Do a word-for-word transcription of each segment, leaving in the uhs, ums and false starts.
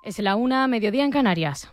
Es la una, mediodía en Canarias.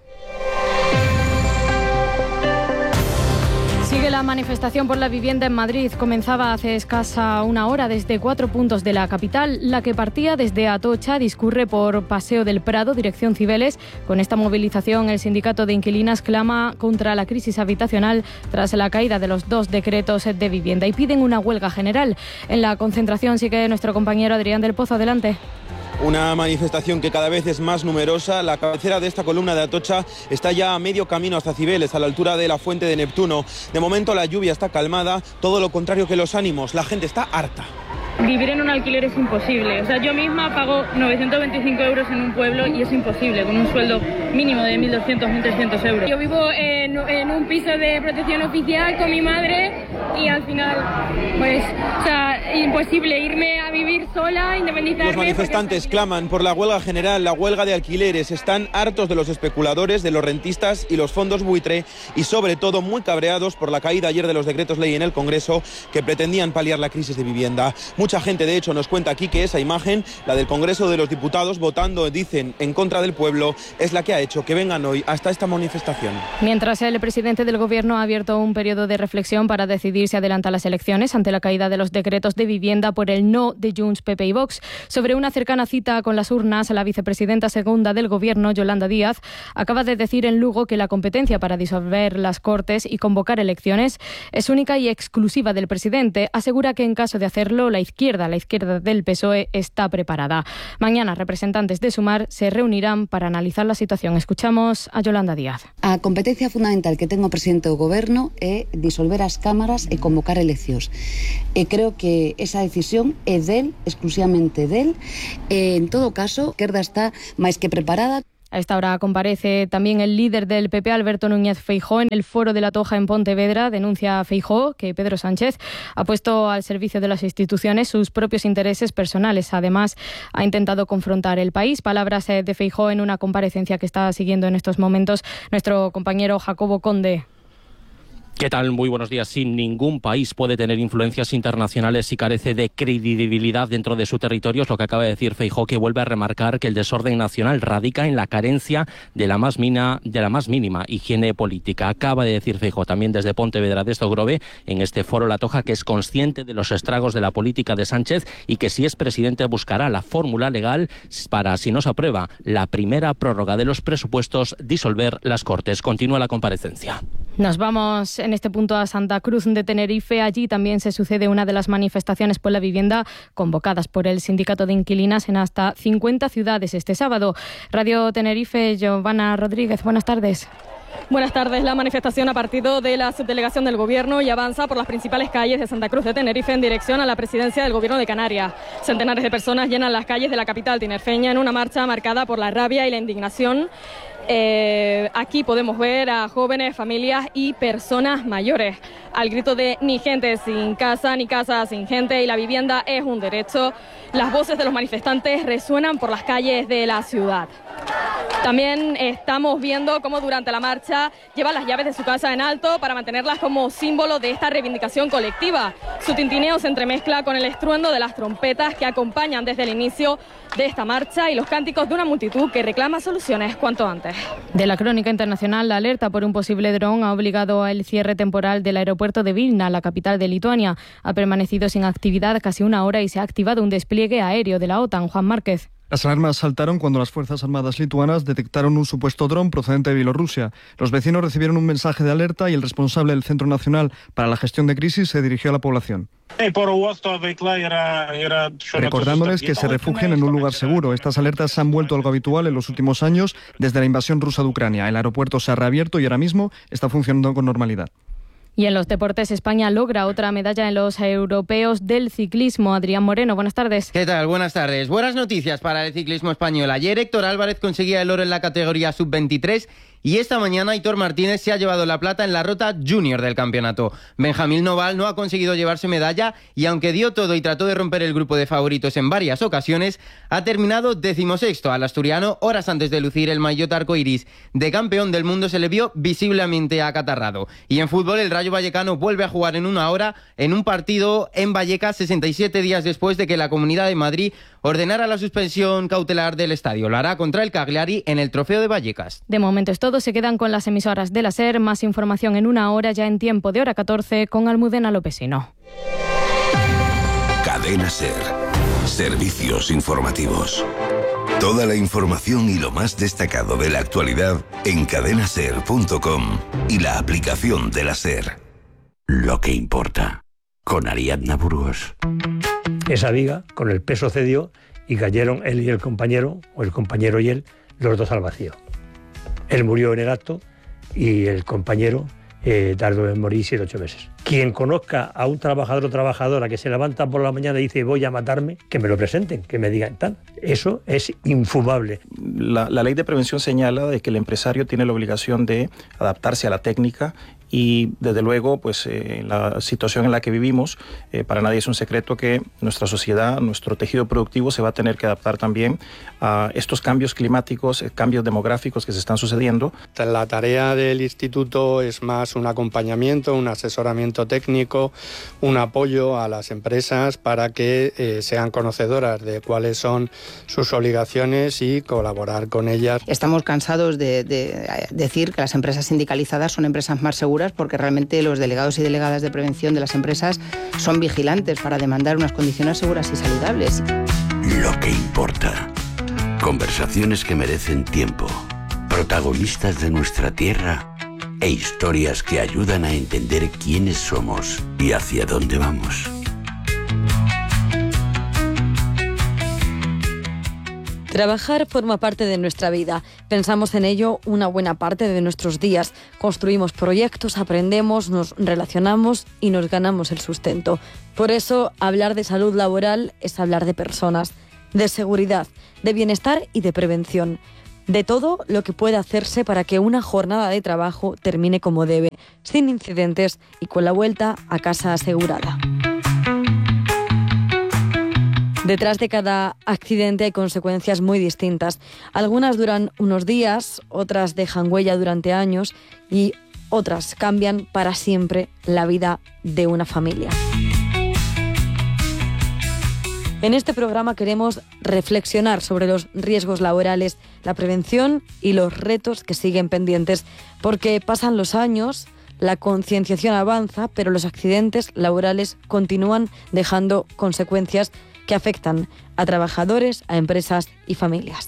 Sigue la manifestación por la vivienda en Madrid. Comenzaba hace escasa una hora desde cuatro puntos de la capital. La que partía desde Atocha discurre por Paseo del Prado, dirección Cibeles. Con esta movilización, el sindicato de inquilinas clama contra la crisis habitacional tras la caída de los dos decretos de vivienda y piden una huelga general. En la concentración sigue nuestro compañero Adrián del Pozo. Adelante. Una manifestación que cada vez es más numerosa. La cabecera de esta columna de Atocha está ya a medio camino hasta Cibeles, a la altura de la Fuente de Neptuno. De momento la lluvia está calmada, todo lo contrario que los ánimos. La gente está harta. Vivir en un alquiler es imposible. O sea, yo misma pago novecientos veinticinco euros en un pueblo y es imposible, con un sueldo mínimo de mil doscientos, mil trescientos euros. Yo vivo en, en un piso de protección oficial con mi madre y al final, pues, o sea, imposible irme a vivir sola, independizarme. Los manifestantes claman por la huelga general, la huelga de alquileres. Están hartos de los especuladores, de los rentistas y los fondos buitre y sobre todo muy cabreados por la caída ayer de los decretos ley en el Congreso que pretendían paliar la crisis de vivienda. Mucha gente, de hecho, nos cuenta aquí que esa imagen, la del Congreso de los Diputados votando, dicen, en contra del pueblo, es la que ha hecho que vengan hoy hasta esta manifestación. Mientras el presidente del Gobierno ha abierto un periodo de reflexión para decidir si adelanta las elecciones ante la caída de los decretos de vivienda por el no de Junts, P P y Vox. Sobre una cercana cita con las urnas, la vicepresidenta segunda del Gobierno, Yolanda Díaz, acaba de decir en Lugo que la competencia para disolver las Cortes y convocar elecciones es única y exclusiva del presidente. Asegura que en caso de hacerlo, la izquierda, la izquierda del P S O E está preparada. Mañana, representantes de Sumar se reunirán para analizar la situación. Escuchamos a Yolanda Díaz. A competencia fundamental que ten o presidente do Goberno é disolver as cámaras e convocar eleccións. E creo que esa decisión é del, exclusivamente del. E, en todo caso, a izquierda está máis que preparada. A esta hora comparece también el líder del P P, Alberto Núñez Feijóo, en el foro de la Toja en Pontevedra. Denuncia a Feijóo que Pedro Sánchez ha puesto al servicio de las instituciones sus propios intereses personales. Además, ha intentado confrontar el país. Palabras de Feijóo en una comparecencia que está siguiendo en estos momentos nuestro compañero Jacobo Conde. ¿Qué tal? Muy buenos días. Sí, ningún país puede tener influencias internacionales si carece de credibilidad dentro de su territorio. Es lo que acaba de decir Feijóo, que vuelve a remarcar que el desorden nacional radica en la carencia de la más, mina, de la más mínima higiene política. Acaba de decir Feijóo también desde Pontevedra de Estogrove, en este foro La Toja, que es consciente de los estragos de la política de Sánchez y que si es presidente buscará la fórmula legal para, si no se aprueba la primera prórroga de los presupuestos, disolver las Cortes. Continúa la comparecencia. Nos vamos en este punto a Santa Cruz de Tenerife. Allí también se sucede una de las manifestaciones por la vivienda convocadas por el sindicato de inquilinas en hasta cincuenta ciudades este sábado. Radio Tenerife, Giovanna Rodríguez, buenas tardes. Buenas tardes. La manifestación ha partido de la subdelegación del Gobierno y avanza por las principales calles de Santa Cruz de Tenerife en dirección a la presidencia del Gobierno de Canarias. Centenares de personas llenan las calles de la capital tinerfeña en una marcha marcada por la rabia y la indignación. Eh, aquí podemos ver a jóvenes, familias y personas mayores al grito de ni gente sin casa, ni casa sin gente, y la vivienda es un derecho. Las voces de los manifestantes resuenan por las calles de la ciudad. También estamos viendo cómo durante la marcha llevan las llaves de su casa en alto para mantenerlas como símbolo de esta reivindicación colectiva. Su tintineo se entremezcla con el estruendo de las trompetas que acompañan desde el inicio de esta marcha y los cánticos de una multitud que reclama soluciones cuanto antes. De la crónica internacional, la alerta por un posible dron ha obligado al cierre temporal del aeropuerto de Vilna, la capital de Lituania. Ha permanecido sin actividad casi una hora y se ha activado un despliegue aéreo de la OTAN. Juan Márquez. Las alarmas saltaron cuando las Fuerzas Armadas lituanas detectaron un supuesto dron procedente de Bielorrusia. Los vecinos recibieron un mensaje de alerta y el responsable del Centro Nacional para la Gestión de Crisis se dirigió a la población. Recordándoles que se refugien en un lugar seguro. Estas alertas se han vuelto algo habitual en los últimos años desde la invasión rusa de Ucrania. El aeropuerto se ha reabierto y ahora mismo está funcionando con normalidad. Y en los deportes, España logra otra medalla en los europeos del ciclismo. Adrián Moreno, buenas tardes. ¿Qué tal? Buenas tardes. Buenas noticias para el ciclismo español. Ayer Héctor Álvarez conseguía el oro en la categoría sub veintitrés y esta mañana Aitor Martínez se ha llevado la plata en la ruta junior del campeonato. Benjamín Noval no ha conseguido llevarse medalla y aunque dio todo y trató de romper el grupo de favoritos en varias ocasiones, ha terminado decimosexto. Al asturiano, horas antes de lucir el maillot arcoiris de campeón del mundo, se le vio visiblemente acatarrado. Y en fútbol, el Rayo Vallecano vuelve a jugar en una hora en un partido en Vallecas sesenta y siete días después de que la Comunidad de Madrid ordenara la suspensión cautelar del estadio. Lo hará contra el Cagliari en el Trofeo de Vallecas. De momento es todo. Se quedan con las emisoras de la SER. Más información en una hora, ya en tiempo de hora catorce, con Almudena Lopesino. Cadena SER. Servicios informativos. Toda la información y lo más destacado de la actualidad en cadena ser punto com y la aplicación de la SER. Lo que importa. Con Ariadna Burgos. Esa viga, con el peso cedió y cayeron él y el compañero, o el compañero y él, los dos al vacío. Él murió en el acto y el compañero eh, tardó en morir siete ocho meses. Quien conozca a un trabajador o trabajadora que se levanta por la mañana y dice voy a matarme, que me lo presenten, que me digan tal. Eso es infumable. La, la ley de prevención señala de que el empresario tiene la obligación de adaptarse a la técnica y desde luego pues eh, en la situación en la que vivimos eh, para nadie es un secreto que nuestra sociedad, nuestro tejido productivo se va a tener que adaptar también a estos cambios climáticos, eh, cambios demográficos que se están sucediendo. La tarea del instituto es más un acompañamiento, un asesoramiento técnico, un apoyo a las empresas para que eh, sean conocedoras de cuáles son sus obligaciones y colaborar con ellas. Estamos cansados de, de decir que las empresas sindicalizadas son empresas más seguras, porque realmente los delegados y delegadas de prevención de las empresas son vigilantes para demandar unas condiciones seguras y saludables. Lo que importa. Conversaciones que merecen tiempo. Protagonistas de nuestra tierra e historias que ayudan a entender quiénes somos y hacia dónde vamos. Trabajar forma parte de nuestra vida. Pensamos en ello una buena parte de nuestros días. Construimos proyectos, aprendemos, nos relacionamos y nos ganamos el sustento. Por eso, hablar de salud laboral es hablar de personas, de seguridad, de bienestar y de prevención. De todo lo que puede hacerse para que una jornada de trabajo termine como debe, sin incidentes y con la vuelta a casa asegurada. Detrás de cada accidente hay consecuencias muy distintas. Algunas duran unos días, otras dejan huella durante años y otras cambian para siempre la vida de una familia. En este programa queremos reflexionar sobre los riesgos laborales, la prevención y los retos que siguen pendientes, porque pasan los años, la concienciación avanza, pero los accidentes laborales continúan dejando consecuencias que afectan a trabajadores, a empresas y familias.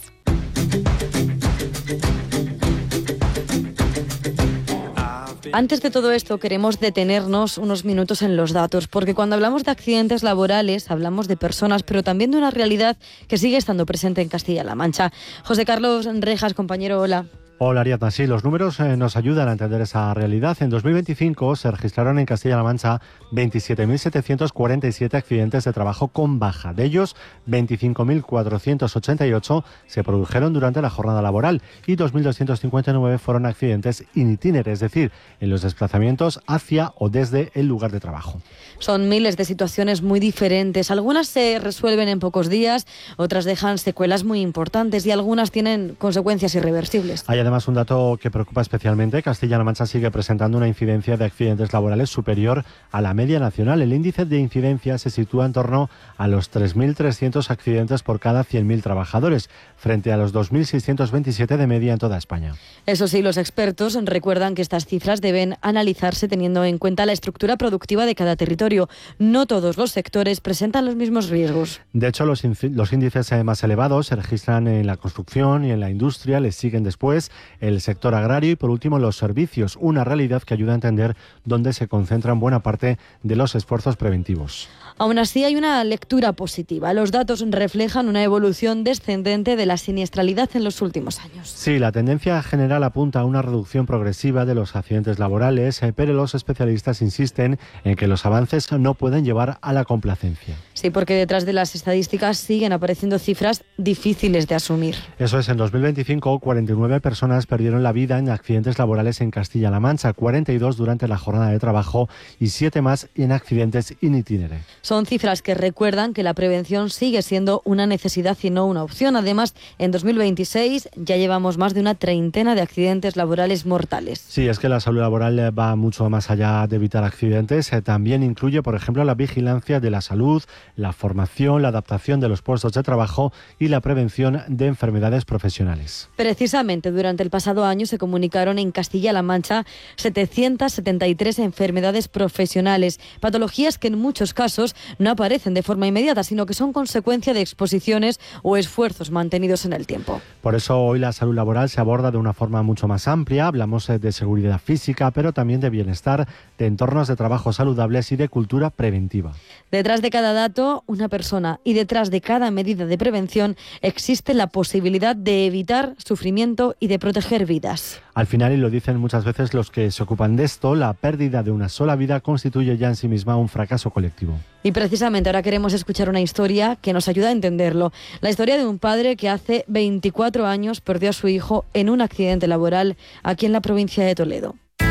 Antes de todo esto, queremos detenernos unos minutos en los datos, porque cuando hablamos de accidentes laborales, hablamos de personas, pero también de una realidad que sigue estando presente en Castilla-La Mancha. José Carlos Rejas, compañero, hola. Hola Ariadna, sí, los números eh, nos ayudan a entender esa realidad. En dos mil veinticinco se registraron en Castilla-La Mancha veintisiete mil setecientos cuarenta y siete accidentes de trabajo con baja. De ellos, veinticinco mil cuatrocientos ochenta y ocho se produjeron durante la jornada laboral y dos mil doscientos cincuenta y nueve fueron accidentes in itinere, es decir, en los desplazamientos hacia o desde el lugar de trabajo. Son miles de situaciones muy diferentes. Algunas se resuelven en pocos días, otras dejan secuelas muy importantes y algunas tienen consecuencias irreversibles. Hay además un dato que preocupa especialmente. Castilla-La Mancha sigue presentando una incidencia de accidentes laborales superior a la media nacional. El índice de incidencia se sitúa en torno a los tres mil trescientos accidentes por cada cien mil trabajadores, frente a los dos mil seiscientos veintisiete de media en toda España. Eso sí, los expertos recuerdan que estas cifras deben analizarse teniendo en cuenta la estructura productiva de cada territorio. No todos los sectores presentan los mismos riesgos. De hecho, los, los índices más elevados se registran en la construcción y en la industria, les siguen después el sector agrario y por último los servicios, una realidad que ayuda a entender dónde se concentran buena parte de los esfuerzos preventivos. Aún así hay una lectura positiva. Los datos reflejan una evolución descendente de la siniestralidad en los últimos años. Sí, la tendencia general apunta a una reducción progresiva de los accidentes laborales, pero los especialistas insisten en que los avances no pueden llevar a la complacencia. Sí, porque detrás de las estadísticas siguen apareciendo cifras difíciles de asumir. Eso es, en dos mil veinticinco, cuarenta y nueve personas perdieron la vida en accidentes laborales en Castilla-La Mancha, cuarenta y dos durante la jornada de trabajo y siete más en accidentes in itinere. Son cifras que recuerdan que la prevención sigue siendo una necesidad y no una opción. Además, en dos mil veintiséis ya llevamos más de una treintena de accidentes laborales mortales. Sí, es que la salud laboral va mucho más allá de evitar accidentes. También incluye, por ejemplo, la vigilancia de la salud, la formación, la adaptación de los puestos de trabajo y la prevención de enfermedades profesionales. Precisamente durante el pasado año se comunicaron en Castilla-La Mancha setecientas setenta y tres enfermedades profesionales, patologías que en muchos casos no aparecen de forma inmediata, sino que son consecuencia de exposiciones o esfuerzos mantenidos en el tiempo. Por eso hoy la salud laboral se aborda de una forma mucho más amplia. Hablamos de seguridad física, pero también de bienestar, de entornos de trabajo saludables y de cultura preventiva. Detrás de cada dato, una persona, y detrás de cada medida de prevención existe la posibilidad de evitar sufrimiento y de proteger vidas. Al final, y lo dicen muchas veces los que se ocupan de esto, la pérdida de una sola vida constituye ya en sí misma un fracaso colectivo. Y precisamente ahora queremos escuchar una historia que nos ayuda a entenderlo. La historia de un padre que hace veinticuatro años perdió a su hijo en un accidente laboral aquí en la provincia de Toledo.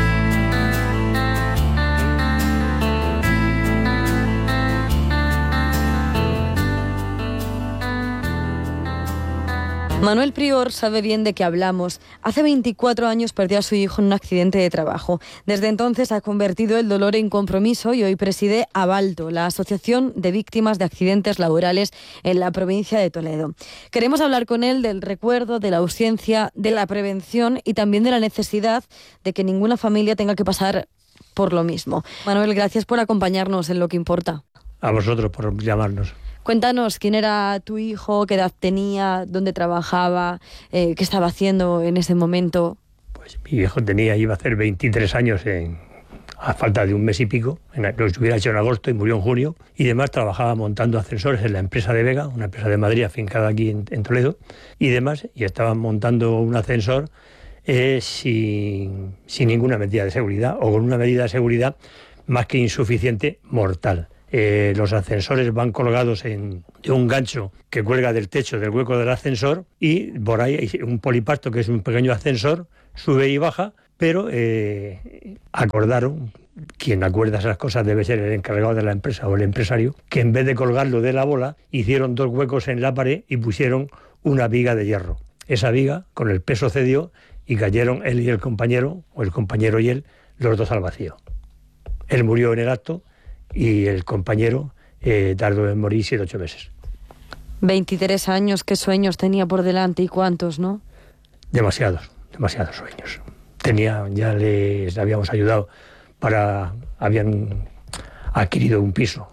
Manuel Prior sabe bien de qué hablamos. Hace veinticuatro años perdió a su hijo en un accidente de trabajo. Desde entonces ha convertido el dolor en compromiso y hoy preside Abalto, la Asociación de Víctimas de Accidentes Laborales en la provincia de Toledo. Queremos hablar con él del recuerdo, de la ausencia, de la prevención y también de la necesidad de que ninguna familia tenga que pasar por lo mismo. Manuel, gracias por acompañarnos en Lo que Importa. A vosotros por llamarnos. Cuéntanos quién era tu hijo, qué edad tenía, dónde trabajaba, eh, qué estaba haciendo en ese momento. Pues mi hijo tenía, iba a hacer veintitrés años en, a falta de un mes y pico. En, lo hubiera hecho en agosto y murió en junio. Y demás trabajaba montando ascensores en la empresa de Vega, una empresa de Madrid afincada aquí en, en Toledo. Y demás, y estaban montando un ascensor eh, sin, sin ninguna medida de seguridad, o con una medida de seguridad más que insuficiente, mortal. Eh, los ascensores van colgados en, de un gancho que cuelga del techo del hueco del ascensor y por ahí hay un polipasto que es un pequeño ascensor, sube y baja, pero eh, acordaron, quien acuerda esas cosas debe ser el encargado de la empresa o el empresario, que en vez de colgarlo de la bola, hicieron dos huecos en la pared y pusieron una viga de hierro. Esa viga, con el peso cedió y cayeron él y el compañero, o el compañero y él, los dos al vacío. Él murió en el acto y el compañero eh, tardó en morir siete ocho meses. veintitrés años, qué sueños tenía por delante y cuántos, ¿no? Demasiados, demasiados sueños. Tenía, ya les habíamos ayudado para, habían adquirido un piso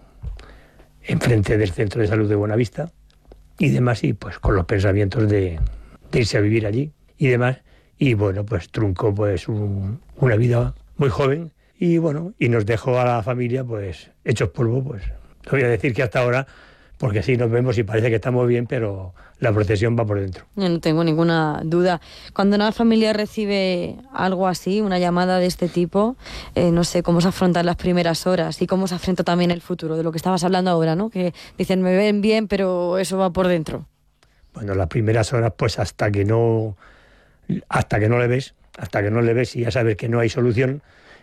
enfrente del Centro de Salud de Buenavista y demás, y pues con los pensamientos de, de irse a vivir allí y demás, y bueno, pues truncó pues un, una vida muy joven. Y bueno, y nos dejó a la familia pues hechos polvo, pues no voy a decir que hasta ahora, porque sí nos vemos y parece que estamos bien, pero la procesión va por dentro. Yo no tengo ninguna duda. Cuando una familia recibe algo así, una llamada de este tipo, eh, no sé cómo se afrontan las primeras horas y cómo se afronta también el futuro, de lo que estabas hablando ahora, ¿no? Que dicen, me ven bien, pero eso va por dentro. Bueno, las primeras horas, pues hasta que no, hasta que no le ves, hasta que no le ves y ya sabes que no hay solución,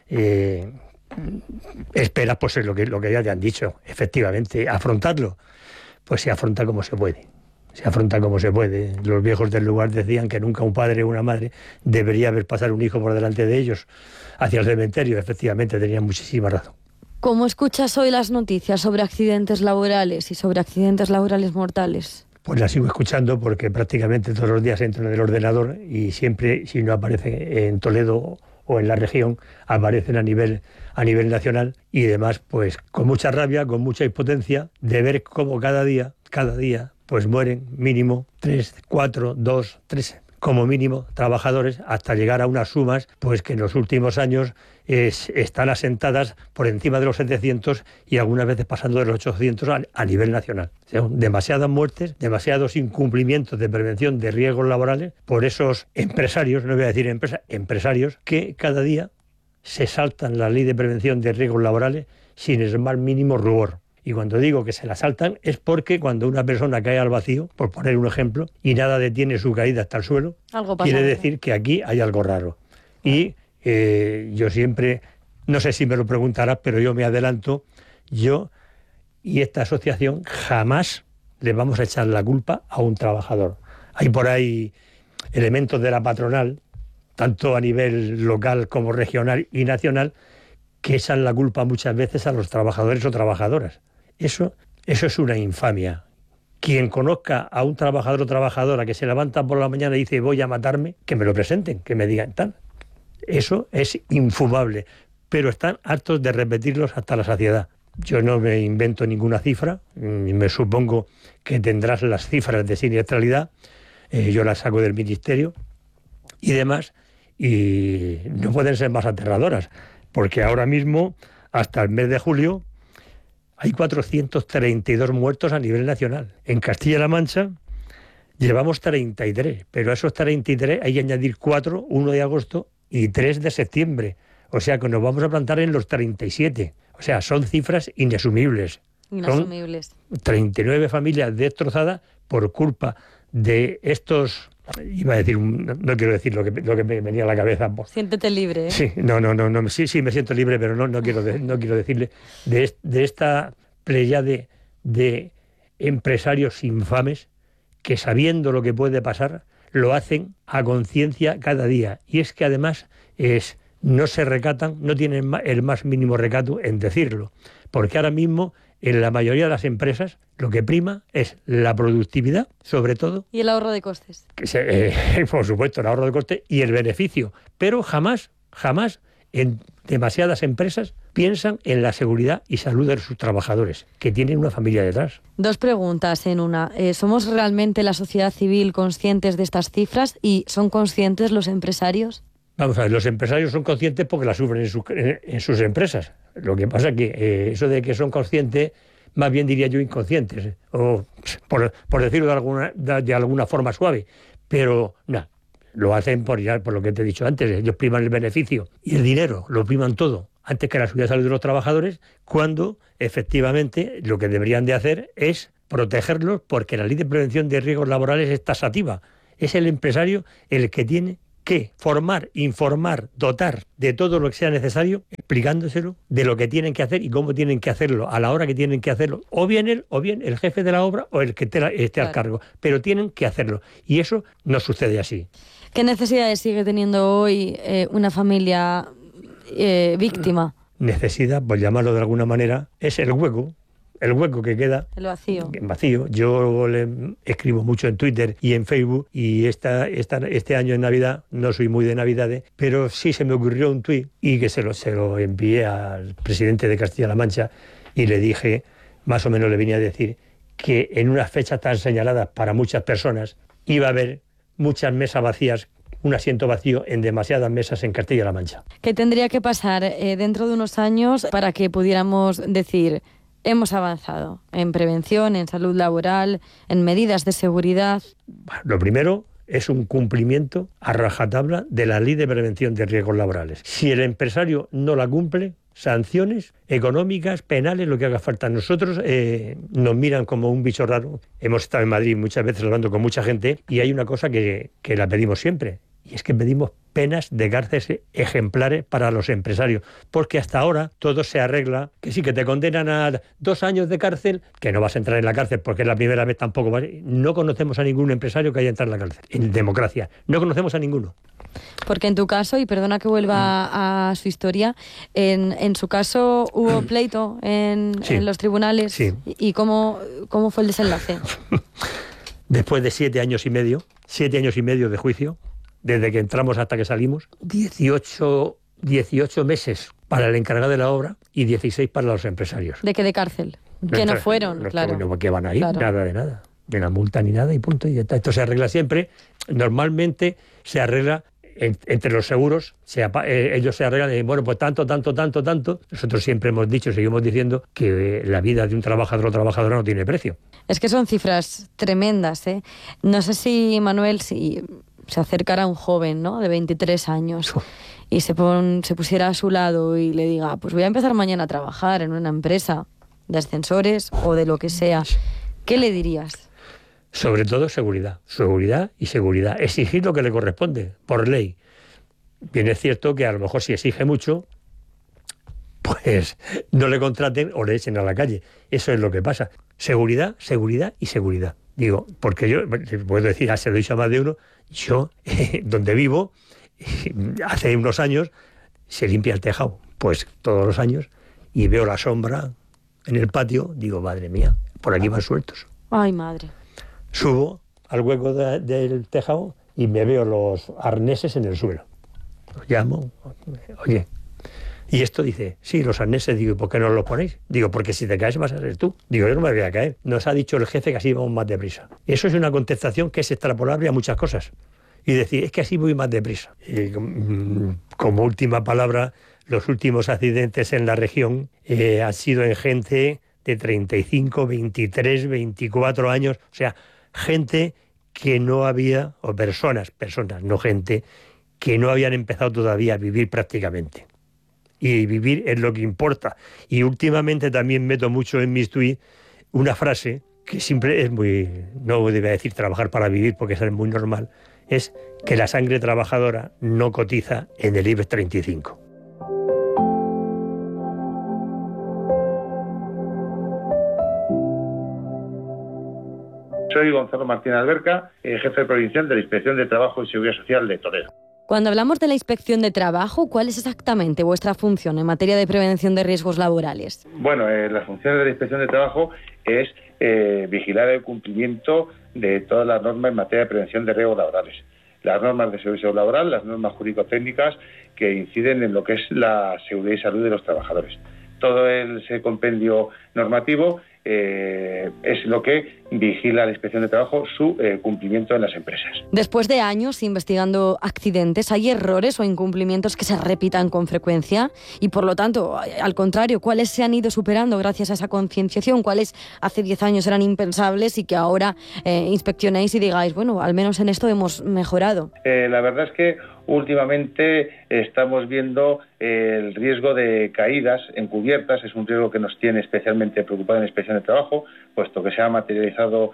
Eh, esperas pues lo que, lo que ya te han dicho, efectivamente, afrontarlo, pues se afronta como se puede, se afronta como se puede. Los viejos del lugar decían que nunca un padre o una madre debería ver pasar un hijo por delante de ellos hacia el cementerio, efectivamente tenían muchísima razón. ¿Cómo escuchas hoy las noticias sobre accidentes laborales y sobre accidentes laborales mortales? Pues las sigo escuchando porque prácticamente todos los días entro en el ordenador y siempre, si no aparece en Toledo o en la región, aparecen a nivel, a nivel nacional y demás, pues con mucha rabia, con mucha impotencia de ver cómo cada día, cada día, pues mueren mínimo tres, cuatro, dos, tres, como mínimo, trabajadores, hasta llegar a unas sumas pues que en los últimos años es, están asentadas por encima de los setecientos y algunas veces pasando de los ochocientos a, a nivel nacional. O sea, demasiadas muertes, demasiados incumplimientos de prevención de riesgos laborales por esos empresarios, no voy a decir empresa, empresarios, que cada día se saltan la ley de prevención de riesgos laborales sin el más mínimo rubor. Y cuando digo que se la saltan es porque cuando una persona cae al vacío, por poner un ejemplo, y nada detiene su caída hasta el suelo, algo pasa, quiere decir que aquí hay algo raro. Y eh, yo siempre, no sé si me lo preguntarás, pero yo me adelanto, yo y esta asociación jamás le vamos a echar la culpa a un trabajador. Hay por ahí elementos de la patronal, tanto a nivel local como regional y nacional, que echan la culpa muchas veces a los trabajadores o trabajadoras. Eso Eso es una infamia. Quien conozca a un trabajador o trabajadora que se levanta por la mañana y dice voy a matarme, que me lo presenten, que me digan tal. Eso es infumable, pero están hartos de repetirlos hasta la saciedad. Yo no me invento ninguna cifra, me supongo que tendrás las cifras de siniestralidad, eh, yo las saco del ministerio y demás, y no pueden ser más aterradoras, porque ahora mismo, hasta el mes de julio, hay cuatrocientos treinta y dos muertos a nivel nacional. En Castilla-La Mancha llevamos treinta y tres, pero a esos treinta y tres hay que añadir cuatro, uno de agosto y tres de septiembre. O sea que nos vamos a plantar en los treinta y siete. O sea, son cifras inasumibles. Inasumibles. Son treinta y nueve familias destrozadas por culpa de estos... Iba a decir, no quiero decir lo que, lo que me venía a la cabeza. Siéntete libre, ¿eh? Sí, no, no, no, no, sí, sí, me siento libre, pero no, no, quiero, de, no quiero decirle de, de esta pleyade de empresarios infames que, sabiendo lo que puede pasar, lo hacen a conciencia cada día. Y es que además es, no se recatan, no tienen el más mínimo recato en decirlo. Porque ahora mismo, en la mayoría de las empresas, lo que prima es la productividad, sobre todo. Y el ahorro de costes. Que se, eh, por supuesto, el ahorro de costes y el beneficio. Pero jamás, jamás, en demasiadas empresas piensan en la seguridad y salud de sus trabajadores, que tienen una familia detrás. Dos preguntas en una. Eh, ¿Somos realmente la sociedad civil conscientes de estas cifras y son conscientes los empresarios? Vamos a ver, los empresarios son conscientes porque las sufren en, su, en, en sus empresas. Lo que pasa es que eh, eso de que son conscientes, más bien diría yo inconscientes, eh, o por, por decirlo de alguna, de, de alguna forma suave. Pero no, lo hacen por, ya, por lo que te he dicho antes. Ellos priman el beneficio y el dinero, lo priman todo, antes que la seguridad y salud de los trabajadores, cuando efectivamente lo que deberían de hacer es protegerlos, porque la ley de prevención de riesgos laborales es taxativa. Es el empresario el que tiene que formar, informar, dotar de todo lo que sea necesario, explicándoselo de lo que tienen que hacer y cómo tienen que hacerlo, a la hora que tienen que hacerlo, o bien él, o bien el jefe de la obra, o el que esté, esté claro. al cargo, pero tienen que hacerlo, y eso no sucede así. ¿Qué necesidades sigue teniendo hoy eh, una familia eh, víctima? Necesidad, por llamarlo de alguna manera, es el hueco. El hueco que queda... El vacío. Vacío. Yo le escribo mucho en Twitter y en Facebook, y esta, esta, este año en Navidad, no soy muy de Navidades, pero sí se me ocurrió un tuit y que se lo, se lo envié al presidente de Castilla-La Mancha y le dije, más o menos le venía a decir, que en unas fechas tan señaladas para muchas personas iba a haber muchas mesas vacías, un asiento vacío en demasiadas mesas en Castilla-La Mancha. ¿Qué tendría que pasar eh, dentro de unos años para que pudiéramos decir... hemos avanzado en prevención, en salud laboral, en medidas de seguridad? Lo primero es un cumplimiento a rajatabla de la ley de prevención de riesgos laborales. Si el empresario no la cumple, sanciones económicas, penales, lo que haga falta. Nosotros eh, nos miran como un bicho raro. Hemos estado en Madrid muchas veces hablando con mucha gente y hay una cosa que, que la pedimos siempre, y es que pedimos penas de cárcel ejemplares para los empresarios, porque hasta ahora todo se arregla, que sí, que te condenan a dos años de cárcel, que no vas a entrar en la cárcel porque es la primera vez tampoco. No conocemos a ningún empresario que haya entrado en la cárcel, en democracia, no conocemos a ninguno. Porque en tu caso, y perdona que vuelva a, a su historia, en, en su caso hubo pleito en, sí, en los tribunales, sí. ¿Y cómo, cómo fue el desenlace? Después de siete años y medio, siete años y medio de juicio, desde que entramos hasta que salimos, dieciocho, dieciocho meses para el encargado de la obra y dieciséis para los empresarios. ¿De qué de cárcel? Que no fueron, no, claro. No, que van a ir, claro. Nada de nada. Ni una multa ni nada y punto. Y esto se arregla siempre. Normalmente se arregla en, entre los seguros, se, eh, ellos se arreglan de, bueno, pues tanto, tanto, tanto, tanto. Nosotros siempre hemos dicho, seguimos diciendo, que eh, la vida de un trabajador o trabajadora no tiene precio. Es que son cifras tremendas, ¿eh? No sé si, Manuel, si... se acercara a un joven, ¿no?, de veintitrés años y se, pon, se pusiera a su lado y le diga, pues voy a empezar mañana a trabajar en una empresa de ascensores o de lo que sea, ¿qué le dirías? Sobre todo seguridad, seguridad y seguridad. Exigir lo que le corresponde, por ley. Bien es cierto que a lo mejor si exige mucho, pues no le contraten o le echen a la calle. Eso es lo que pasa. Seguridad, seguridad y seguridad. Digo, porque yo, puedo decir, ah, se lo he dicho a más de uno, yo, eh, donde vivo, eh, hace unos años, se limpia el tejado, pues todos los años, y veo la sombra en el patio, digo, madre mía, por aquí van sueltos. Ay, madre. Subo al hueco de, del tejado y me veo los arneses en el suelo. Los llamo, oye, y esto dice, sí, los arneses, digo, ¿y por qué no los ponéis? Digo, porque si te caes vas a ser tú. Digo, yo no me voy a caer. Nos ha dicho el jefe que así vamos más deprisa. Eso es una contestación que es extrapolable a muchas cosas. Y decir, es que así voy más deprisa. Y, como última palabra, los últimos accidentes en la región eh, han sido en gente de treinta y cinco, veintitrés, veinticuatro años. O sea, gente que no había, o personas, personas, no gente, que no habían empezado todavía a vivir prácticamente. Y vivir es lo que importa. Y últimamente también meto mucho en mis tweets una frase que siempre es muy, no debe decir trabajar para vivir porque eso es muy normal, es que la sangre trabajadora no cotiza en el IBEX treinta y cinco. Soy Gonzalo Martín Alberca, jefe provincial de la Inspección de Trabajo y Seguridad Social de Toledo. Cuando hablamos de la Inspección de Trabajo, ¿cuál es exactamente vuestra función en materia de prevención de riesgos laborales? Bueno, eh, la función de la Inspección de Trabajo es eh, vigilar el cumplimiento de todas las normas en materia de prevención de riesgos laborales. Las normas de seguridad laboral, las normas jurídico-técnicas que inciden en lo que es la seguridad y salud de los trabajadores. Todo ese compendio normativo eh, es lo que vigila la Inspección de Trabajo, su eh, cumplimiento en las empresas. Después de años investigando accidentes, ¿hay errores o incumplimientos que se repitan con frecuencia? Y por lo tanto, al contrario, ¿cuáles se han ido superando gracias a esa concienciación? ¿Cuáles hace diez años eran impensables y que ahora eh, inspeccionéis y digáis, bueno, al menos en esto hemos mejorado? Eh, la verdad es que últimamente estamos viendo el riesgo de caídas encubiertas. Es un riesgo que nos tiene especialmente preocupado en la Inspección de Trabajo, puesto que se ha materializado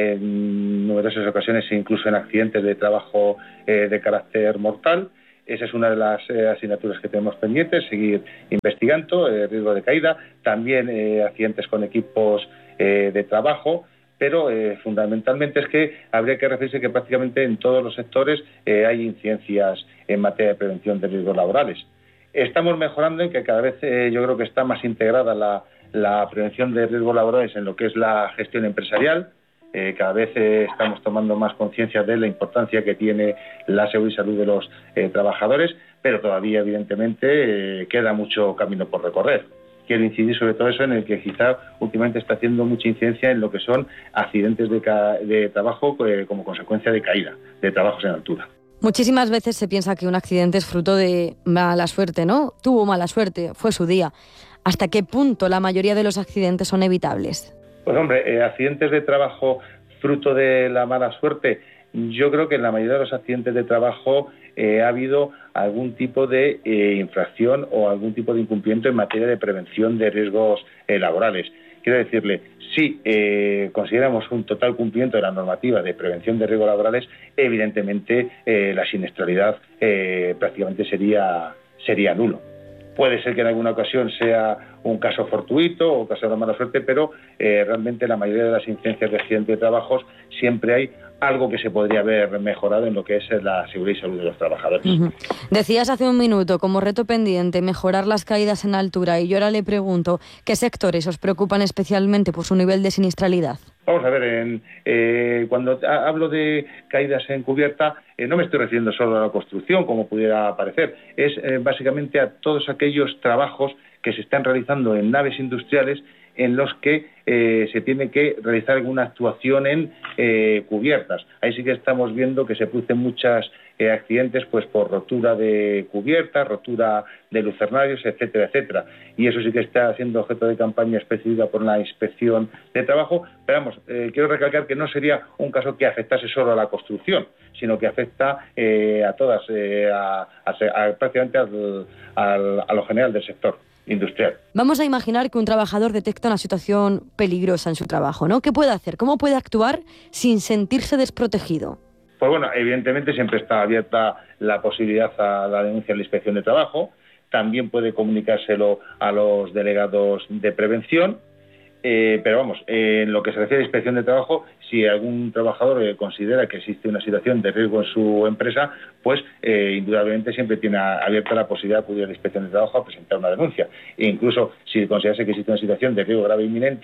en numerosas ocasiones, incluso en accidentes de trabajo eh, de carácter mortal. Esa es una de las eh, asignaturas que tenemos pendientes, seguir investigando el eh, riesgo de caída, también eh, accidentes con equipos eh, de trabajo. Pero eh, fundamentalmente es que habría que referirse que prácticamente en todos los sectores eh, hay incidencias en materia de prevención de riesgos laborales. Estamos mejorando en que cada vez eh, yo creo que está más integrada la, la prevención de riesgos laborales en lo que es la gestión empresarial. Eh, cada vez eh, estamos tomando más conciencia de la importancia que tiene la seguridad y salud de los eh, trabajadores, pero todavía evidentemente eh, queda mucho camino por recorrer. Quiero incidir sobre todo eso en el que quizá últimamente está haciendo mucha incidencia en lo que son accidentes de, ca- de trabajo eh, como consecuencia de caída, de trabajos en altura. Muchísimas veces se piensa que un accidente es fruto de mala suerte, ¿no? Tuvo mala suerte, fue su día. ¿Hasta qué punto la mayoría de los accidentes son evitables? Pues hombre, eh, accidentes de trabajo fruto de la mala suerte, yo creo que en la mayoría de los accidentes de trabajo eh, ha habido algún tipo de eh, infracción o algún tipo de incumplimiento en materia de prevención de riesgos eh, laborales. Quiero decirle, si eh, consideramos un total cumplimiento de la normativa de prevención de riesgos laborales, evidentemente eh, la siniestralidad eh, prácticamente sería, sería nulo. Puede ser que en alguna ocasión sea un caso fortuito o caso de mala suerte, pero eh, realmente la mayoría de las incidencias de accidentes de trabajos siempre hay algo que se podría haber mejorado en lo que es la seguridad y salud de los trabajadores. Uh-huh. Decías hace un minuto, como reto pendiente, mejorar las caídas en altura, y yo ahora le pregunto, ¿qué sectores os preocupan especialmente por su nivel de siniestralidad? Vamos a ver, en, eh, cuando hablo de caídas en cubierta, eh, no me estoy refiriendo solo a la construcción, como pudiera parecer, es eh, básicamente a todos aquellos trabajos que se están realizando en naves industriales en los que eh, se tiene que realizar alguna actuación en eh, cubiertas. Ahí sí que estamos viendo que se producen muchos eh, accidentes pues por rotura de cubiertas, rotura de lucernarios, etcétera, etcétera. Y eso sí que está siendo objeto de campaña específica por la Inspección de Trabajo. Pero vamos, eh, quiero recalcar que no sería un caso que afectase solo a la construcción, sino que afecta eh, a todas, eh, a, a, a, prácticamente al, al, a lo general del sector industrial. Vamos a imaginar que un trabajador detecta una situación peligrosa en su trabajo, ¿no? ¿Qué puede hacer? ¿Cómo puede actuar sin sentirse desprotegido? Pues bueno, evidentemente siempre está abierta la posibilidad a la denuncia en la Inspección de Trabajo. También puede comunicárselo a los delegados de prevención. Eh, pero vamos, eh, en lo que se refiere a la Inspección de Trabajo, si algún trabajador eh, considera que existe una situación de riesgo en su empresa, pues eh, indudablemente siempre tiene abierta la posibilidad de acudir a la Inspección de Trabajo a presentar una denuncia. E incluso si considerase que existe una situación de riesgo grave e inminente,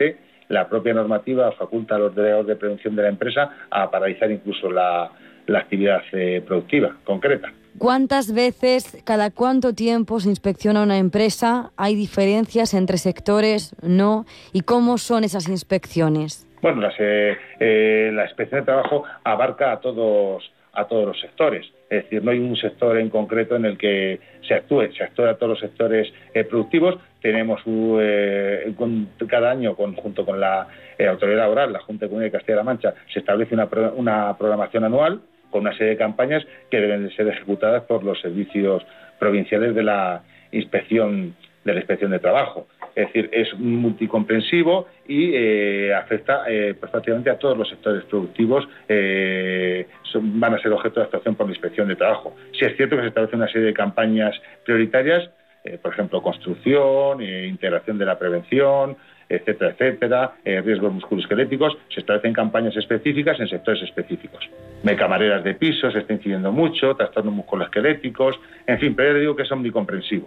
la propia normativa faculta a los delegados de prevención de la empresa a paralizar incluso la, la actividad eh, productiva concreta. ¿Cuántas veces, cada cuánto tiempo se inspecciona una empresa? ¿Hay diferencias entre sectores? ¿No? ¿Y cómo son esas inspecciones? Bueno, las, eh, eh, la inspección de trabajo abarca a todos a todos los sectores. Es decir, no hay un sector en concreto en el que se actúe. Se actúa a todos los sectores eh, productivos. Tenemos eh, con, cada año, con, junto con la eh, Autoridad Laboral, la Junta de Comunidad de Castilla-La Mancha, se establece una, una programación anual con una serie de campañas que deben de ser ejecutadas por los servicios provinciales de la inspección de la inspección de trabajo. Es decir, es multicomprensivo y eh, afecta eh, pues, prácticamente a todos los sectores productivos, eh, son, van a ser objeto de actuación por la inspección de trabajo. Sí es cierto que se establece una serie de campañas prioritarias, eh, por ejemplo, construcción, eh, integración de la prevención, etcétera, etcétera, eh, riesgos musculoesqueléticos, se establecen campañas específicas en sectores específicos. Camareras de pisos se está incidiendo mucho, trastornos musculoesqueléticos, en fin, pero yo le digo que es omnicomprensivo.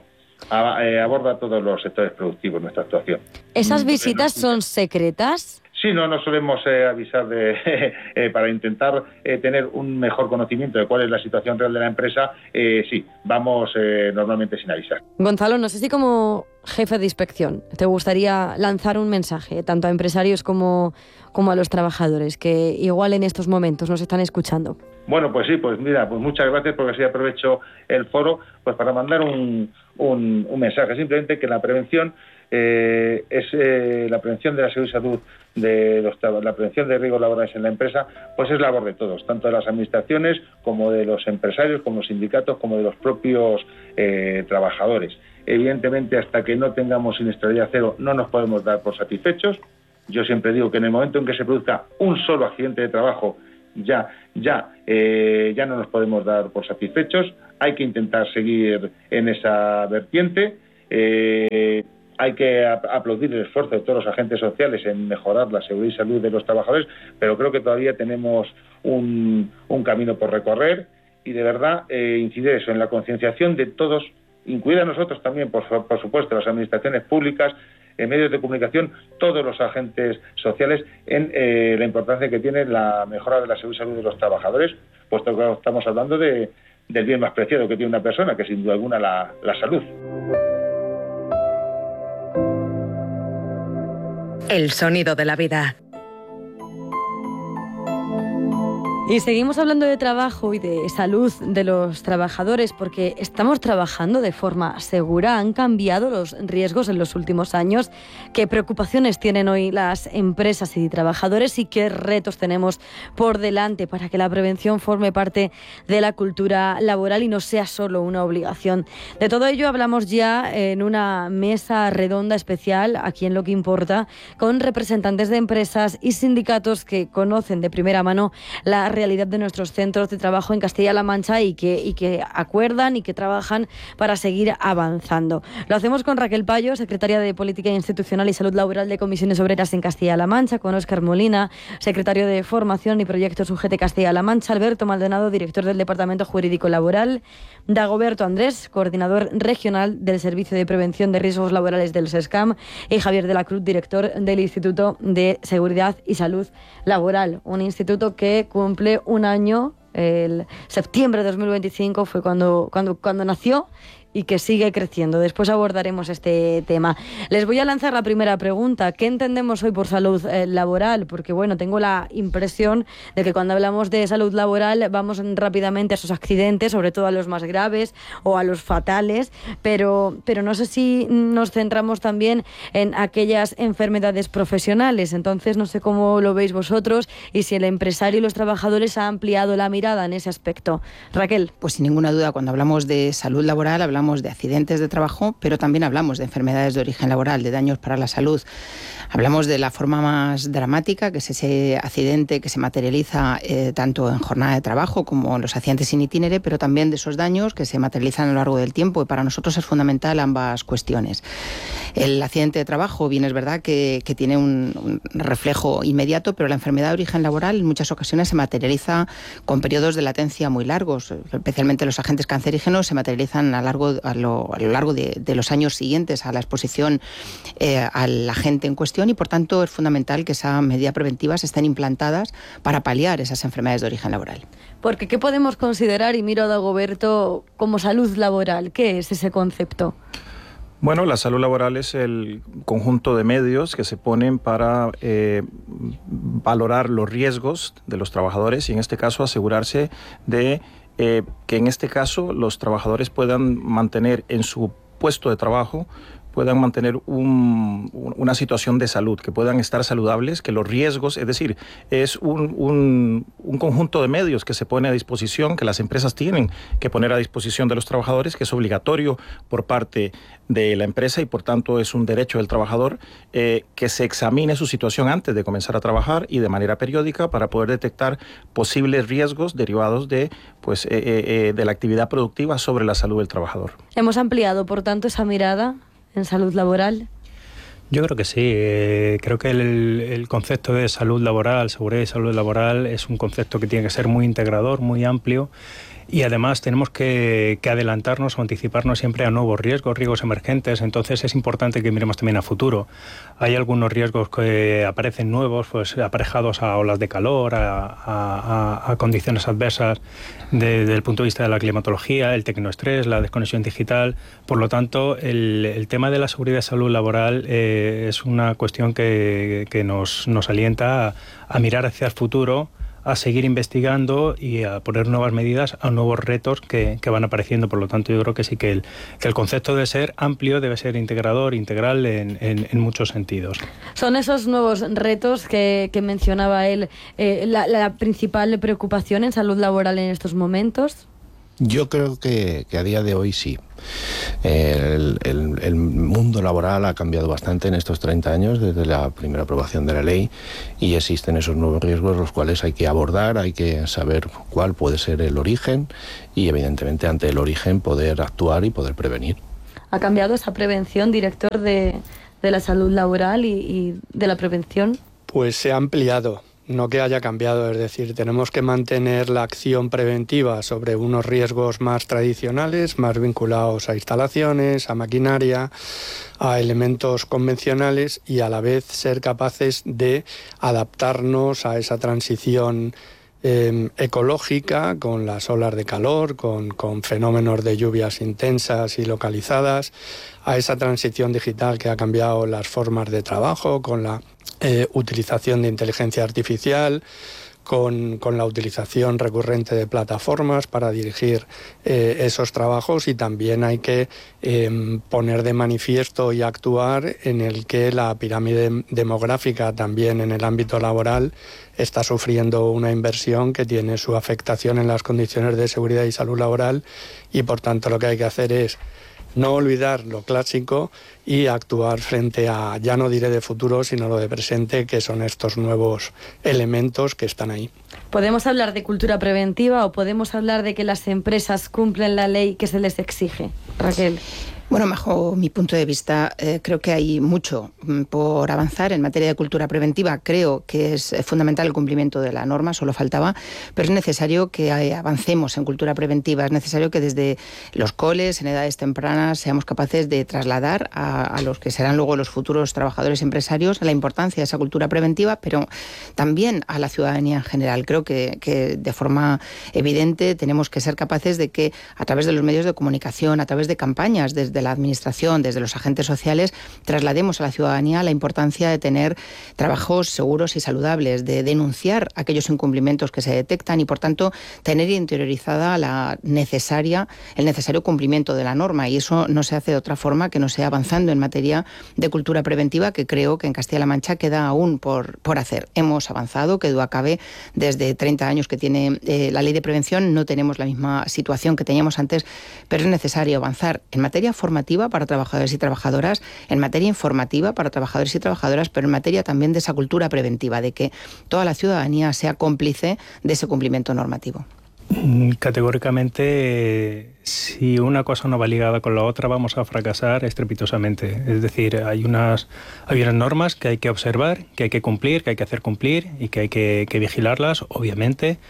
Aborda todos los sectores productivos nuestra actuación. ¿Esas visitas son secretas? Sí, no nos solemos eh, avisar de, eh, para intentar eh, tener un mejor conocimiento de cuál es la situación real de la empresa. Eh, sí, vamos eh, normalmente sin avisar. Gonzalo, no sé si como jefe de inspección te gustaría lanzar un mensaje tanto a empresarios como, como a los trabajadores que igual en estos momentos nos están escuchando. Bueno, pues sí, pues mira, pues muchas gracias porque así aprovecho el foro pues para mandar un, un, un mensaje. Simplemente que la prevención eh, es eh, la prevención de la salud y salud de los, la prevención de riesgos laborales en la empresa, pues es labor de todos, tanto de las administraciones como de los empresarios, como los sindicatos, como de los propios eh, trabajadores. Evidentemente, hasta que no tengamos siniestralidad cero, no nos podemos dar por satisfechos. Yo siempre digo que en el momento en que se produzca un solo accidente de trabajo, ya ya eh, ya no nos podemos dar por satisfechos. Hay que intentar seguir en esa vertiente. Eh, hay que aplaudir el esfuerzo de todos los agentes sociales en mejorar la seguridad y salud de los trabajadores, pero creo que todavía tenemos un, un camino por recorrer y de verdad eh, incidir eso en la concienciación de todos, incluida nosotros también, por, por supuesto, las administraciones públicas, en medios de comunicación, todos los agentes sociales en eh, la importancia que tiene la mejora de la seguridad y salud de los trabajadores, puesto que estamos hablando de, del bien más preciado que tiene una persona, que sin duda alguna la, la salud. El sonido de la vida. Y seguimos hablando de trabajo y de salud de los trabajadores porque estamos trabajando de forma segura. Han cambiado los riesgos en los últimos años. ¿Qué preocupaciones tienen hoy las empresas y trabajadores y qué retos tenemos por delante para que la prevención forme parte de la cultura laboral y no sea solo una obligación? De todo ello hablamos ya en una mesa redonda especial, aquí en Lo que Importa, con representantes de empresas y sindicatos que conocen de primera mano la realidad de nuestros centros de trabajo en Castilla-La Mancha y que, y que acuerdan y que trabajan para seguir avanzando. Lo hacemos con Raquel Payo, secretaria de Política Institucional y Salud Laboral de Comisiones Obreras en Castilla-La Mancha, con Óscar Molina, secretario de Formación y Proyectos U G T Castilla-La Mancha, Alberto Maldonado, director del Departamento Jurídico Laboral, Dagoberto Andrés, coordinador regional del Servicio de Prevención de Riesgos Laborales del SESCAM, y Javier de la Cruz, director del Instituto de Seguridad y Salud Laboral, un instituto que cumple un año, el septiembre de dos mil veinticinco fue cuando, cuando, cuando nació y que sigue creciendo. Después abordaremos este tema. Les voy a lanzar la primera pregunta. ¿Qué entendemos hoy por salud eh, laboral? Porque, bueno, tengo la impresión de que cuando hablamos de salud laboral vamos rápidamente a esos accidentes, sobre todo a los más graves o a los fatales, pero, pero no sé si nos centramos también en aquellas enfermedades profesionales. Entonces, no sé cómo lo veis vosotros y si el empresario y los trabajadores han ampliado la mirada en ese aspecto. Raquel. Pues sin ninguna duda, cuando hablamos de salud laboral, hablamos de accidentes de trabajo, pero también hablamos de enfermedades de origen laboral, de daños para la salud. Hablamos de la forma más dramática, que es ese accidente que se materializa eh, tanto en jornada de trabajo como en los accidentes sin itinere, pero también de esos daños que se materializan a lo largo del tiempo, y para nosotros es fundamental ambas cuestiones. El accidente de trabajo, bien es verdad que, que tiene un, un reflejo inmediato, pero la enfermedad de origen laboral en muchas ocasiones se materializa con periodos de latencia muy largos, especialmente los agentes cancerígenos se materializan a lo largo largo, a lo, a lo largo de, de los años siguientes a la exposición eh, al agente en cuestión, y por tanto es fundamental que esas medidas preventivas estén implantadas para paliar esas enfermedades de origen laboral. Porque ¿qué podemos considerar, y miro a Dagoberto, como salud laboral? ¿Qué es ese concepto? Bueno, la salud laboral es el conjunto de medios que se ponen para eh, valorar los riesgos de los trabajadores y en este caso asegurarse de eh, que en este caso los trabajadores puedan mantener en su puesto de trabajo puedan mantener un, una situación de salud, que puedan estar saludables, que los riesgos, es decir, es un, un, un conjunto de medios que se pone a disposición, que las empresas tienen que poner a disposición de los trabajadores, que es obligatorio por parte de la empresa y por tanto es un derecho del trabajador eh, que se examine su situación antes de comenzar a trabajar y de manera periódica para poder detectar posibles riesgos derivados de, pues, eh, eh, de la actividad productiva sobre la salud del trabajador. ¿Hemos ampliado, por tanto, esa mirada en salud laboral? Yo creo que sí. Eh, creo que el, el concepto de salud laboral, seguridad y salud laboral es un concepto que tiene que ser muy integrador, muy amplio. Y además tenemos que, que adelantarnos o anticiparnos siempre a nuevos riesgos, riesgos emergentes. Entonces es importante que miremos también a futuro. Hay algunos riesgos que aparecen nuevos, pues aparejados a olas de calor, a, a, a condiciones adversas de, desde el punto de vista de la climatología, el tecnoestrés, la desconexión digital. Por lo tanto, el, el tema de la seguridad y salud laboral eh, es una cuestión que, que nos, nos alienta a, a mirar hacia el futuro, a seguir investigando y a poner nuevas medidas a nuevos retos que, que van apareciendo. Por lo tanto, yo creo que sí que el, que el concepto debe ser amplio, debe ser integrador, integral en, en, en muchos sentidos. ¿Son esos nuevos retos que, que mencionaba él eh, la, la principal preocupación en salud laboral en estos momentos? Yo creo que, que a día de hoy sí. El, el, el mundo laboral ha cambiado bastante en estos treinta años desde la primera aprobación de la ley y existen esos nuevos riesgos los cuales hay que abordar, hay que saber cuál puede ser el origen y evidentemente ante el origen poder actuar y poder prevenir. ¿Ha cambiado esa prevención, director de, de la salud laboral y, y de la prevención? Pues se ha ampliado. No que haya cambiado, es decir, tenemos que mantener la acción preventiva sobre unos riesgos más tradicionales, más vinculados a instalaciones, a maquinaria, a elementos convencionales y a la vez ser capaces de adaptarnos a esa transición eh, ecológica con las olas de calor, con, con fenómenos de lluvias intensas y localizadas, a esa transición digital que ha cambiado las formas de trabajo con la Eh, utilización de inteligencia artificial, con, con la utilización recurrente de plataformas para dirigir eh, esos trabajos y también hay que eh, poner de manifiesto y actuar en el que la pirámide demográfica también en el ámbito laboral está sufriendo una inversión que tiene su afectación en las condiciones de seguridad y salud laboral y por tanto lo que hay que hacer es no olvidar lo clásico y actuar frente a, ya no diré de futuro, sino lo de presente, que son estos nuevos elementos que están ahí. ¿Podemos hablar de cultura preventiva o podemos hablar de que las empresas cumplen la ley que se les exige? Raquel. Bueno, bajo mi punto de vista, eh, creo que hay mucho por avanzar en materia de cultura preventiva. Creo que es fundamental el cumplimiento de la norma, solo faltaba, pero es necesario que avancemos en cultura preventiva. Es necesario que desde los coles, en edades tempranas, seamos capaces de trasladar a, a los que serán luego los futuros trabajadores empresarios la importancia de esa cultura preventiva, pero también a la ciudadanía en general. Creo que, que de forma evidente tenemos que ser capaces de que a través de los medios de comunicación, a través de campañas, desde la administración, desde los agentes sociales, traslademos a la ciudadanía la importancia de tener trabajos seguros y saludables, de denunciar aquellos incumplimientos que se detectan y, por tanto, tener interiorizada la necesaria, el necesario cumplimiento de la norma. Y eso no se hace de otra forma que no sea avanzando en materia de cultura preventiva, que creo que en Castilla-La Mancha queda aún por, por hacer. Hemos avanzado, que duda cabe, desde treinta años que tiene eh, la ley de prevención, no tenemos la misma situación que teníamos antes, pero es necesario avanzar en materia formativa para trabajadores y trabajadoras, en materia informativa para trabajadores y trabajadoras, pero en materia también de esa cultura preventiva, de que toda la ciudadanía sea cómplice de ese cumplimiento normativo. Categóricamente, si una cosa no va ligada con la otra, vamos a fracasar estrepitosamente. Es decir, hay unas, hay unas normas que hay que observar, que hay que cumplir, que hay que hacer cumplir y que hay que, que vigilarlas, obviamente,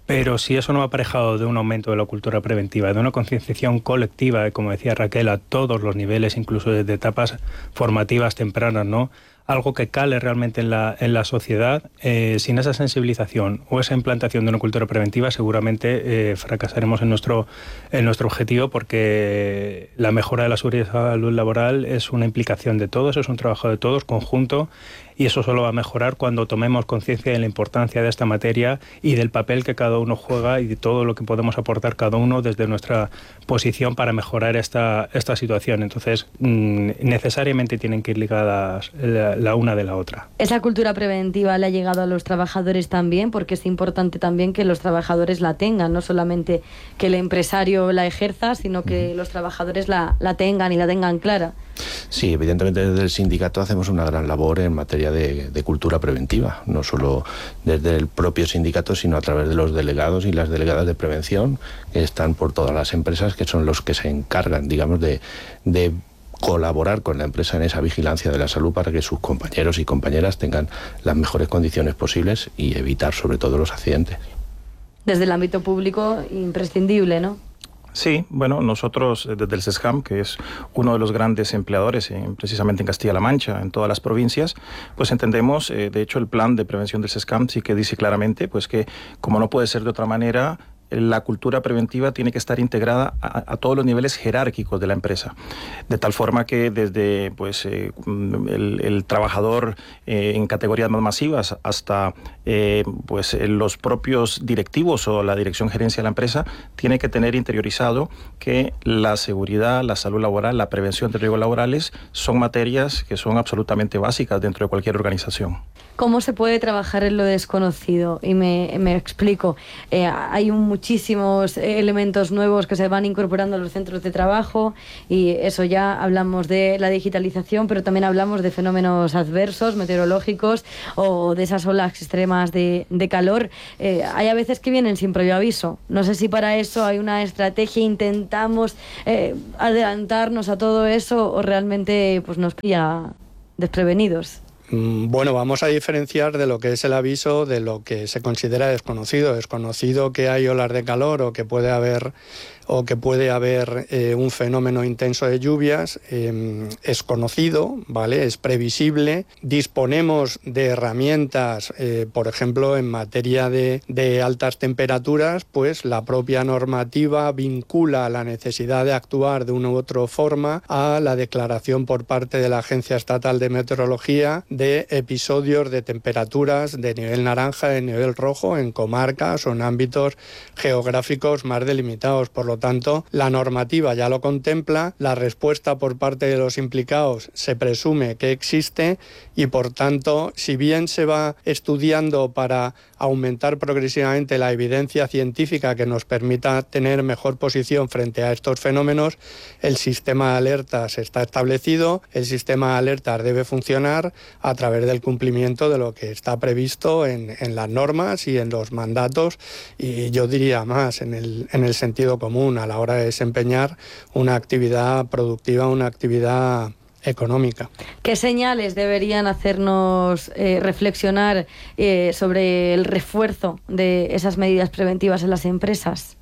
Pero si eso no va aparejado de un aumento de la cultura preventiva, de una concienciación colectiva, como decía Raquel, a todos los niveles, incluso desde etapas formativas tempranas, ¿no? Algo que cale realmente en la, en la sociedad, eh, sin esa sensibilización o esa implantación de una cultura preventiva, seguramente eh, fracasaremos en nuestro, en nuestro objetivo, porque la mejora de la seguridad y salud laboral es una implicación de todos, es un trabajo de todos, conjunto, y eso solo va a mejorar cuando tomemos conciencia de la importancia de esta materia y del papel que cada uno juega y de todo lo que podemos aportar cada uno desde nuestra posición para mejorar esta, esta situación. Entonces, mmm, necesariamente tienen que ir ligadas la, la una de la otra. ¿Esa cultura preventiva le ha llegado a los trabajadores también? Porque es importante también que los trabajadores la tengan, no solamente que el empresario la ejerza, sino que los trabajadores la, la tengan y la tengan clara. Sí, evidentemente desde el sindicato hacemos una gran labor en materia de, de cultura preventiva, no solo desde el propio sindicato, sino a través de los delegados y las delegadas de prevención que están por todas las empresas, que son los que se encargan, digamos, de, de colaborar con la empresa en esa vigilancia de la salud para que sus compañeros y compañeras tengan las mejores condiciones posibles y evitar sobre todo los accidentes. Desde el ámbito público, imprescindible, ¿no? Sí, bueno, nosotros desde el SESCAM, que es uno de los grandes empleadores en, precisamente en Castilla-La Mancha, en todas las provincias, pues entendemos, eh, de hecho el plan de prevención del SESCAM sí que dice claramente pues que, como no puede ser de otra manera, la cultura preventiva tiene que estar integrada a, a todos los niveles jerárquicos de la empresa, de tal forma que desde pues eh, el, el trabajador eh, en categorías más masivas hasta eh, pues los propios directivos o la dirección gerencia de la empresa tiene que tener interiorizado que la seguridad, la salud laboral, la prevención de riesgos laborales son materias que son absolutamente básicas dentro de cualquier organización. ¿Cómo se puede trabajar en lo desconocido? Y me, me explico. Eh, hay un, muchísimos elementos nuevos que se van incorporando a los centros de trabajo y eso ya hablamos de la digitalización, pero también hablamos de fenómenos adversos, meteorológicos o de esas olas extremas de, de calor. Eh, hay a veces que vienen sin previo aviso. No sé si para eso hay una estrategia, intentamos eh, adelantarnos a todo eso o realmente pues, nos pilla desprevenidos. Bueno, vamos a diferenciar de lo que es el aviso de lo que se considera desconocido. Desconocido que hay olas de calor o que puede haber o que puede haber eh, un fenómeno intenso de lluvias, eh, es conocido, ¿vale? Es previsible. Disponemos de herramientas, eh, por ejemplo, en materia de, de altas temperaturas, pues la propia normativa vincula la necesidad de actuar de una u otra forma a la declaración por parte de la Agencia Estatal de Meteorología de episodios de temperaturas de nivel naranja, de nivel rojo, en comarcas o en ámbitos geográficos más delimitados. Por lo tanto, la normativa ya lo contempla, la respuesta por parte de los implicados se presume que existe y, por tanto, si bien se va estudiando para aumentar progresivamente la evidencia científica que nos permita tener mejor posición frente a estos fenómenos, el sistema de alertas está establecido, el sistema de alertas debe funcionar a través del cumplimiento de lo que está previsto en, en las normas y en los mandatos, y yo diría más en el, en el sentido común a la hora de desempeñar una actividad productiva, una actividad económica. ¿Qué señales deberían hacernos eh, reflexionar eh, sobre el refuerzo de esas medidas preventivas en las empresas?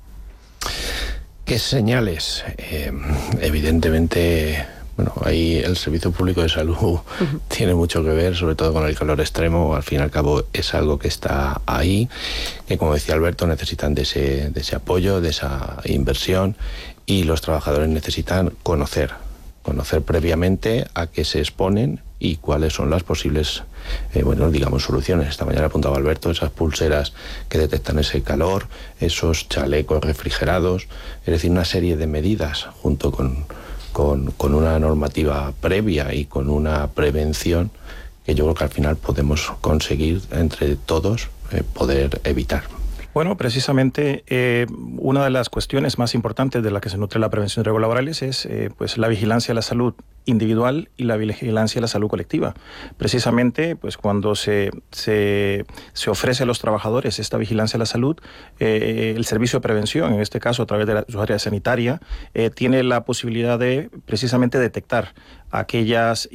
¿Qué señales? Eh, evidentemente, bueno, ahí el Servicio Público de Salud uh-huh. tiene mucho que ver, sobre todo con el calor extremo. Al fin y al cabo es algo que está ahí, que, como decía Alberto, necesitan de ese, de ese apoyo, de esa inversión, y los trabajadores necesitan conocer, conocer previamente a qué se exponen y cuáles son las posibles, eh, bueno, digamos, soluciones. Esta mañana apuntaba Alberto, esas pulseras que detectan ese calor, esos chalecos refrigerados, es decir, una serie de medidas junto con, con, con una normativa previa y con una prevención que yo creo que al final podemos conseguir entre todos eh, poder evitar. Bueno, precisamente eh, una de las cuestiones más importantes de la que se nutre la prevención de riesgos laborales es eh, pues la vigilancia de la salud individual y la vigilancia de la salud colectiva. Precisamente, pues cuando se, se, se ofrece a los trabajadores esta vigilancia de la salud, eh, el servicio de prevención, en este caso a través de la, su área sanitaria, eh, tiene la posibilidad de precisamente detectar aquellas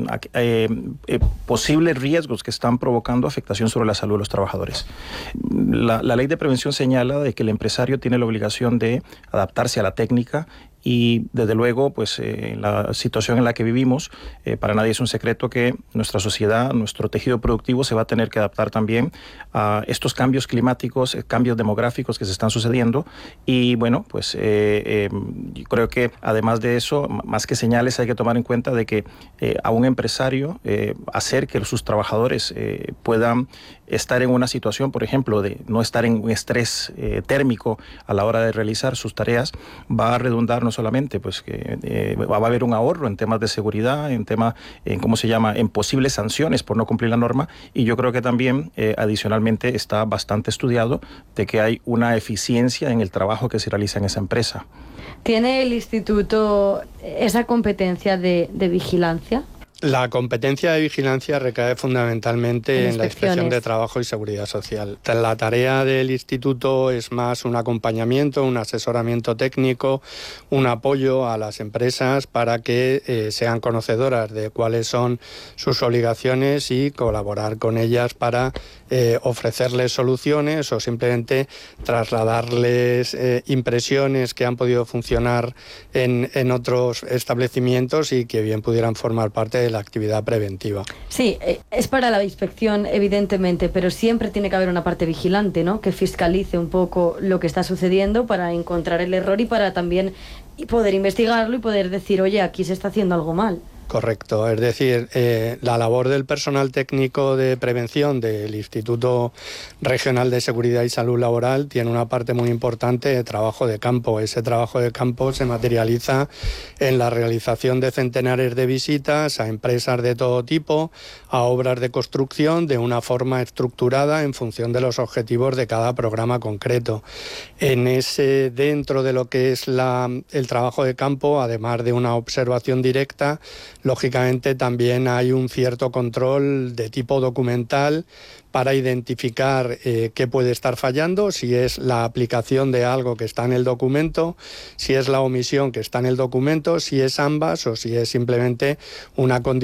eh, eh, posibles riesgos que están provocando afectación sobre la salud de los trabajadores. La, la ley de prevención señala de que el empresario tiene la obligación de adaptarse a la técnica y desde luego, pues eh, en la situación en la que vivimos, eh, para nadie es un secreto que nuestra sociedad, nuestro tejido productivo se va a tener que adaptar también a estos cambios climáticos, eh, cambios demográficos que se están sucediendo y bueno, pues eh, eh, yo creo que además de eso, más que señales, hay que tomar en cuenta de que eh, a un empresario eh, hacer que sus trabajadores eh, puedan estar en una situación, por ejemplo, de no estar en un estrés eh, térmico a la hora de realizar sus tareas, va a redundar no solamente pues que eh, va a haber un ahorro en temas de seguridad, en temas, en cómo se llama, en posibles sanciones por no cumplir la norma, y yo creo que también eh, adicionalmente está bastante estudiado de que hay una eficiencia en el trabajo que se realiza en esa empresa. ¿Tiene el instituto esa competencia de, de vigilancia? La competencia de vigilancia recae fundamentalmente en, en la Inspección de Trabajo y Seguridad Social. La tarea del Instituto es más un acompañamiento, un asesoramiento técnico, un apoyo a las empresas para que eh, sean conocedoras de cuáles son sus obligaciones y colaborar con ellas para eh, ofrecerles soluciones o simplemente trasladarles eh, impresiones que han podido funcionar en, en otros establecimientos y que bien pudieran formar parte de la actividad preventiva. Sí, es para la inspección evidentemente, pero siempre tiene que haber una parte vigilante, ¿no? Que fiscalice un poco lo que está sucediendo para encontrar el error y para también poder investigarlo y poder decir, oye, aquí se está haciendo algo mal. Correcto, es decir, eh, la labor del personal técnico de prevención del Instituto Regional de Seguridad y Salud Laboral tiene una parte muy importante de trabajo de campo. Ese trabajo de campo se materializa en la realización de centenares de visitas a empresas de todo tipo, a obras de construcción de una forma estructurada en función de los objetivos de cada programa concreto. En ese, dentro de lo que es la, el trabajo de campo, además de una observación directa, lógicamente también hay un cierto control de tipo documental para identificar eh, qué puede estar fallando, si es la aplicación de algo que está en el documento, si es la omisión que está en el documento, si es ambas o si es simplemente una condición